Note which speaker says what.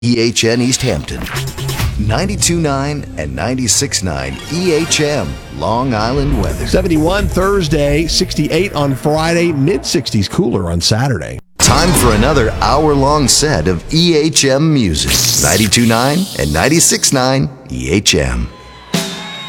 Speaker 1: EHN East Hampton. 92.9 and 96.9 EHM Long Island weather.
Speaker 2: 71 Thursday, 68 on Friday, mid-60s cooler on Saturday.
Speaker 1: Time for another hour-long set of EHM music. 92.9 and 96.9 EHM.